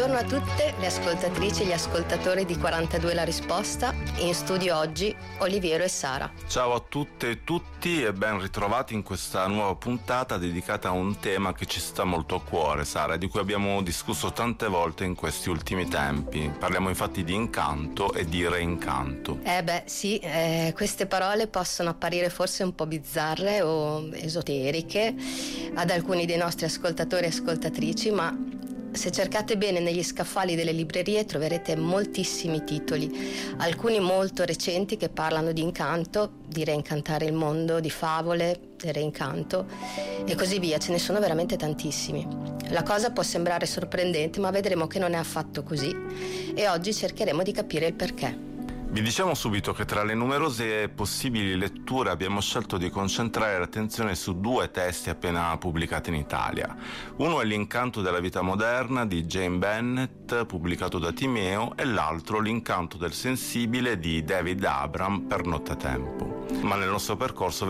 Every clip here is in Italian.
Buongiorno a tutte le ascoltatrici e gli ascoltatori di 42 La Risposta. In studio oggi Oliviero e Sara. Ciao a tutte e tutti e ben ritrovati in questa nuova puntata dedicata a un tema che ci sta molto a cuore, Sara, di cui abbiamo discusso tante volte in questi ultimi tempi. Parliamo infatti di incanto e di reincanto. Sì, queste parole possono apparire forse un po' bizzarre o esoteriche ad alcuni dei nostri ascoltatori e ascoltatrici, ma se cercate bene negli scaffali delle librerie troverete moltissimi titoli, alcuni molto recenti che parlano di incanto, di reincantare il mondo, di favole, del reincanto e così via. Ce ne sono veramente tantissimi. La cosa può sembrare sorprendente, ma vedremo che non è affatto così e oggi cercheremo di capire il perché. Vi diciamo subito che tra le numerose possibili letture abbiamo scelto di concentrare l'attenzione su due testi appena pubblicati in Italia. Uno è L'incanto della vita moderna di Jane Bennett, pubblicato da Timeo, e l'altro L'incanto del sensibile di David Abram per Nottetempo. Ma nel nostro percorso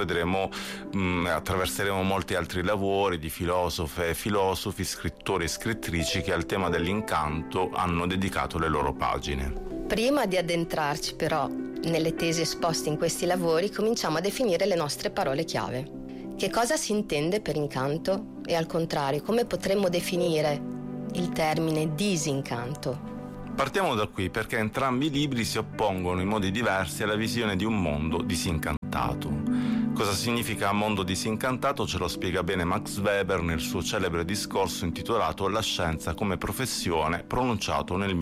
attraverseremo molti altri lavori di filosofe e filosofi, scrittori e scrittrici che al tema dell'incanto hanno dedicato le loro pagine. Prima di addentrarci però nelle tesi esposte in questi lavori, cominciamo a definire le nostre parole chiave. Che cosa si intende per incanto? E al contrario, come potremmo definire il termine disincanto? Partiamo da qui perché entrambi i libri si oppongono in modi diversi alla visione di un mondo disincantato. Cosa significa mondo disincantato ce lo spiega bene Max Weber nel suo celebre discorso intitolato La scienza come professione, pronunciato nel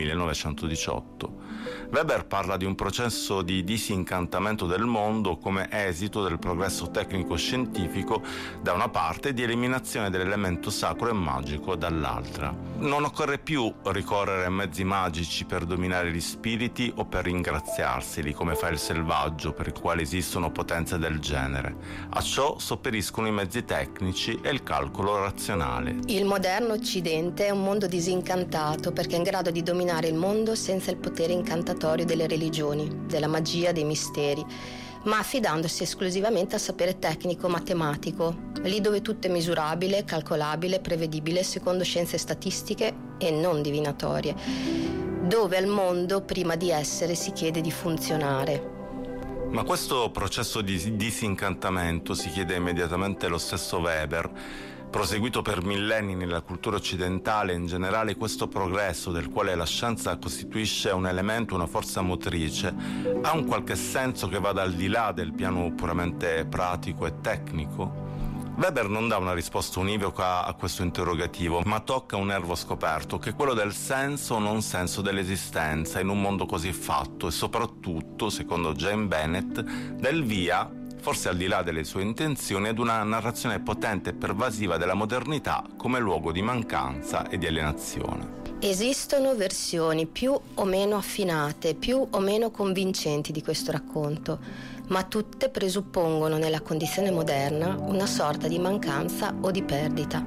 1918. Weber parla di un processo di disincantamento del mondo come esito del progresso tecnico-scientifico da una parte e di eliminazione dell'elemento sacro e magico dall'altra. Non occorre più ricorrere a mezzi magici per dominare gli spiriti o per ringraziarseli come fa il selvaggio, per il quale esistono potenze del genere. A ciò sopperiscono i mezzi tecnici e il calcolo razionale. Il moderno Occidente è un mondo disincantato perché è in grado di dominare il mondo senza il potere incantatorio delle religioni, della magia, dei misteri, ma affidandosi esclusivamente al sapere tecnico-matematico, lì dove tutto è misurabile, calcolabile, prevedibile secondo scienze statistiche e non divinatorie, dove al mondo prima di essere si chiede di funzionare. Ma questo processo di disincantamento, si chiede immediatamente lo stesso Weber, proseguito per millenni nella cultura occidentale, in generale questo progresso del quale la scienza costituisce un elemento, una forza motrice, ha un qualche senso che vada al di là del piano puramente pratico e tecnico? Weber non dà una risposta univoca a questo interrogativo, ma tocca un nervo scoperto, che è quello del senso o non senso dell'esistenza in un mondo così fatto e soprattutto, secondo Jane Bennett, del via, forse al di là delle sue intenzioni, ad una narrazione potente e pervasiva della modernità come luogo di mancanza e di alienazione. Esistono versioni più o meno affinate, più o meno convincenti di questo racconto, ma tutte presuppongono nella condizione moderna una sorta di mancanza o di perdita.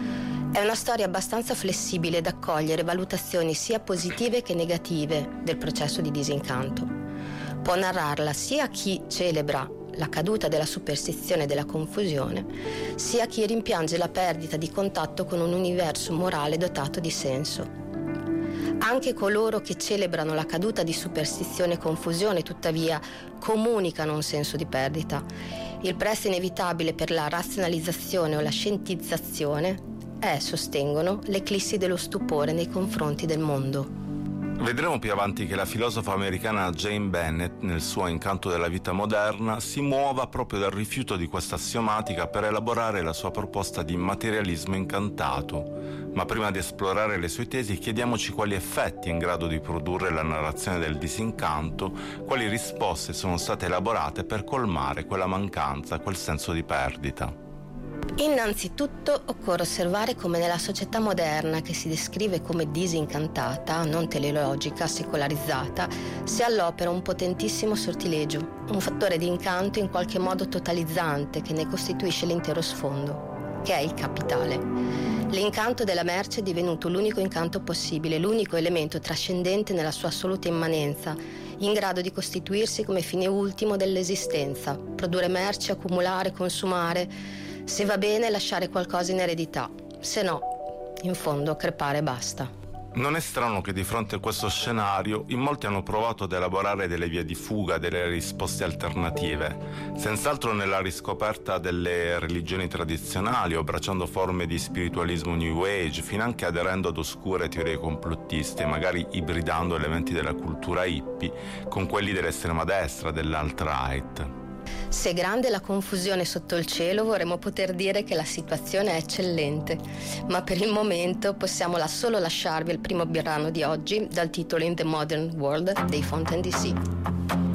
È una storia abbastanza flessibile da accogliere valutazioni sia positive che negative del processo di disincanto. Può narrarla sia chi celebra la caduta della superstizione e della confusione, sia chi rimpiange la perdita di contatto con un universo morale dotato di senso. Anche coloro che celebrano la caduta di superstizione e confusione, tuttavia, comunicano un senso di perdita. Il prezzo inevitabile per la razionalizzazione o la scientizzazione è, sostengono, l'eclissi dello stupore nei confronti del mondo. Vedremo più avanti che la filosofa americana Jane Bennett, nel suo Incanto della vita moderna, si muova proprio dal rifiuto di questa assiomatica per elaborare la sua proposta di materialismo incantato. Ma prima di esplorare le sue tesi, chiediamoci quali effetti è in grado di produrre la narrazione del disincanto, quali risposte sono state elaborate per colmare quella mancanza, quel senso di perdita. Innanzitutto occorre osservare come nella società moderna, che si descrive come disincantata, non teleologica, secolarizzata, sia all'opera un potentissimo sortilegio, un fattore di incanto in qualche modo totalizzante che ne costituisce l'intero sfondo, che è il capitale. L'incanto della merce è divenuto l'unico incanto possibile, l'unico elemento trascendente nella sua assoluta immanenza, in grado di costituirsi come fine ultimo dell'esistenza, produrre merce, accumulare, consumare, se va bene lasciare qualcosa in eredità, se no, in fondo, crepare e basta. Non è strano che di fronte a questo scenario in molti hanno provato ad elaborare delle vie di fuga, delle risposte alternative, senz'altro nella riscoperta delle religioni tradizionali o abbracciando forme di spiritualismo New Age, finanche aderendo ad oscure teorie complottiste, magari ibridando elementi della cultura hippie con quelli dell'estrema destra, dell'alt-right. Se grande è la confusione sotto il cielo, vorremmo poter dire che la situazione è eccellente, ma per il momento possiamo solo lasciarvi il primo brano di oggi dal titolo In the Modern World dei Fontaine DC.